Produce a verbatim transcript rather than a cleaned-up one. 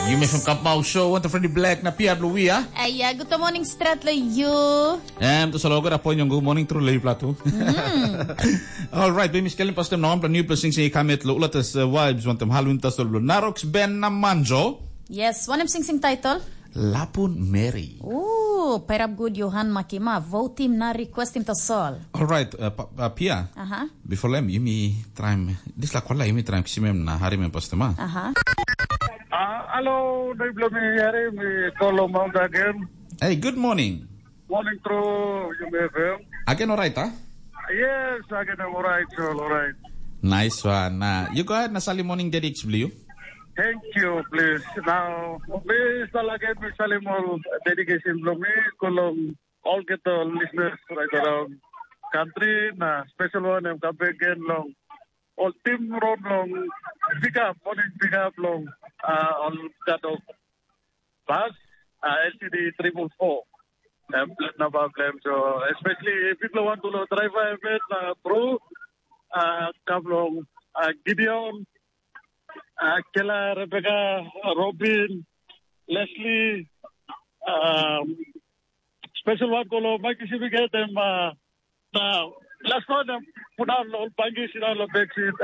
You may from Kapmau Show, want to Freddy Black na Pierre Louis, ah? Ay, uh, good morning, Strat you. Um, to sa logo na po yung good morning through Lay Plato. All right, baby, Skelly Pastem na plan new blessings sa ikamit lo ulat as vibes want them Halloween tas lo Narox Ben na Manjo. Yes, one sing sing title. Lapun Mary. Ooh, perab good Johan Makima. Vote him na request him to sol. All right, uh, uh, Pia. Aha. Before them, you me try me. This la kwala you me try kasi mem na hari mem pastema. Aha. Ah, hello, Dave me hari me call Mount again. Hey, good morning. Morning through U M F M. Again, all right, ah? Yes, again, all right, all right. Nice one. Uh, you go ahead na sali morning dedi X W. Thank you, please. Now, please talaga may salimol dedication lo me kulong all get the listeners right around country na special one and kapigan long all team road long pick up morning pick up long uh, on that of bus uh, L C D triple four. Um, na problem so especially if people want to know driver event uh, pro uh, kablong uh, Gideon. Uh, Kela, Rebecca, Robin, Leslie, um, special one ko lo may kasi bigay them uh, na last one puna lo pagi sila lo vaccine.